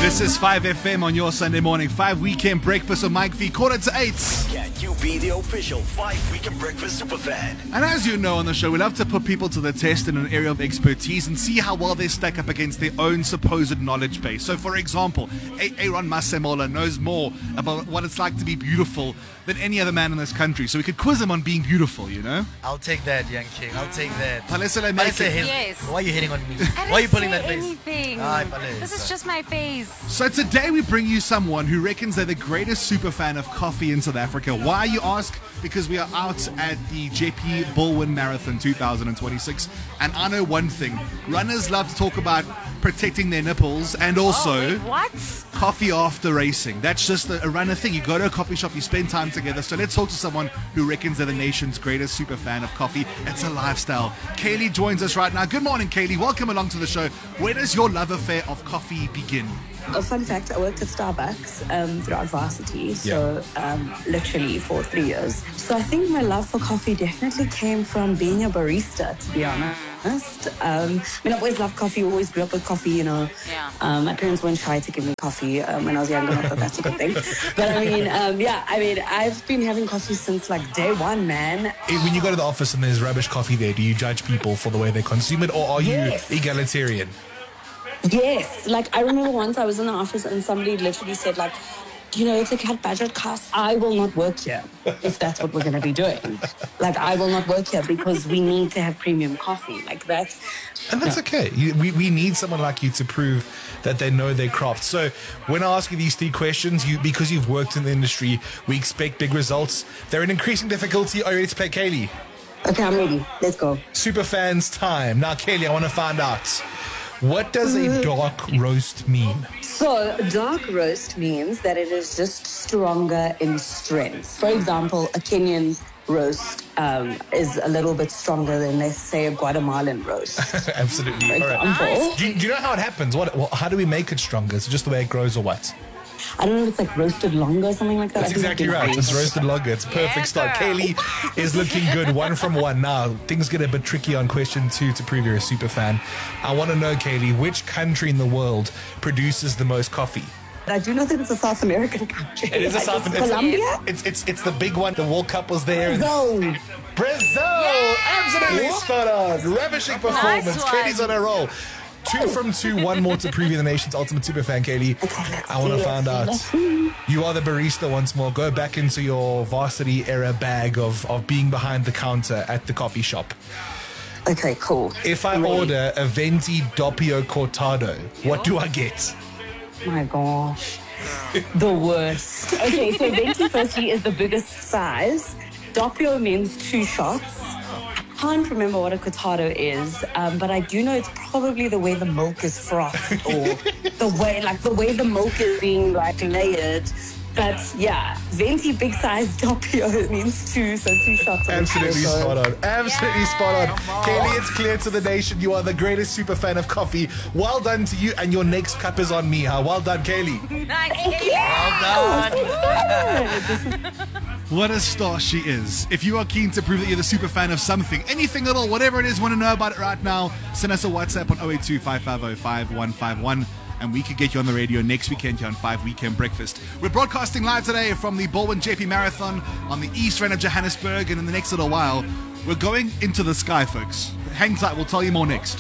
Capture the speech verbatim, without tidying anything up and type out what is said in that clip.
This is five F M on your Sunday morning. five Weekend Breakfast with Mike V. Quarter to eight. Can you be the official five Weekend Breakfast superfan? And as you know on the show, we love to put people to the test in an area of expertise and see how well they stack up against their own supposed knowledge base. So, for example, Aaron Masemola knows more about what it's like to be beautiful than any other man in this country. So we could quiz him on being beautiful, you know? I'll take that, young king. I'll take that. Palesele Palesele, Meke. hit- Yes. Why are you hitting on me? I Why didn't are you pulling say that face? anything. Aye, Palesele. This is just my face. So today we bring you someone who reckons they're the greatest super fan of coffee in South Africa. Why, you ask? Because we are out at the J P Bulwen Marathon two thousand twenty-six. And I know one thing. Runners love to talk about protecting their nipples and also Oh, wait, what? coffee after racing. That's just a, a runner thing. You go to a coffee shop, you spend time together. So let's talk to someone who reckons they're the nation's greatest super fan of coffee. It's a lifestyle. Kaylee joins us right now. Good morning, Kaylee. Welcome along to the show. Where does your love affair of coffee begin? A fun fact, I worked at Starbucks um, throughout varsity, so um, literally for three years. So I think my love for coffee definitely came from being a barista, to be honest. Um, I mean, I've always loved coffee, always grew up with coffee, you know. Yeah. Um, my parents weren't shy to give me coffee um, when I was younger, not that that's a good thing. But I mean, um, yeah, I mean, I've been having coffee since like day one, man. Eh, When you go to the office and there's rubbish coffee there, do you judge people for the way they consume it, or are you Yes. egalitarian? Yes, like I remember once I was in the office and somebody literally said like, you know, it's a cat budget cost. I will not work here if that's what we're going to be doing. Like, I will not work here because we need to have premium coffee. Like, that's... And that's no. okay. You, we, we need someone like you to prove that they know their craft. So when I ask you these three questions, you because you've worked in the industry, we expect big results. They're an increasing difficulty. Are you ready to play, Kaylee? Okay, I'm ready. Let's go. Super fans time. Now, Kaylee, I want to find out, what does a dark roast mean? So, dark roast means that it is just stronger in strength. For example, a Kenyan roast um, is a little bit stronger than, let's say, a Guatemalan roast. Absolutely. For All right. example. Do you, do you know how it happens? What? Well, how do we make it stronger? Is it just the way it grows, or what? I don't know if it's like roasted longer or something like that. That's I think exactly it's right. been It's roasted longer. It's a perfect Yeah, start. girl. Kaylee is looking good. One from one. Now, things get a bit tricky on question two to prove you're a super fan. I want to know, Kaylee, which country in the world produces the most coffee? I do know that it's a South American country. It is a Like, South it's American. Colombia? It's, it's, it's the big one. The World Cup was there. Brazil. Brazil! Absolutely spot on. Ravishing performance. one. Kaylee's on a roll. Two from two, one more to prove you're the nation's ultimate super fan, Kaylee. Okay, let's I want to see, find out. let's see. You are the barista once more. Go back into your varsity era bag of, of being behind the counter at the coffee shop. Okay, cool. If I I'm ready. order a Venti Doppio Cortado, what do I get? My gosh. The worst. Okay, so Venti firstly is the biggest size. Doppio means two shots. I can't remember what a cortado is, um, but I do know it's probably the way the milk is frothed or the way, like the way the milk is being like layered. But yeah, Venti big size Doppio means two, so two shots. of Absolutely espresso. spot on. Absolutely spot on. Kaylee, it's clear to the nation you are the greatest super fan of coffee. Well done to you, and your next cup is on me, huh? Well done, Kaylee. Nice. What a star she is. If you are keen to prove that you're the super fan of something, anything at all, whatever it is, want to know about it right now, send us a WhatsApp on oh eight two, five five oh, five one five one and we could get you on the radio next weekend here on five Weekend Breakfast. We're broadcasting live today from the Bulwen J P Marathon on the East Rand of Johannesburg, and in the next little while, we're going into the sky, folks. Hang tight, we'll tell you more next.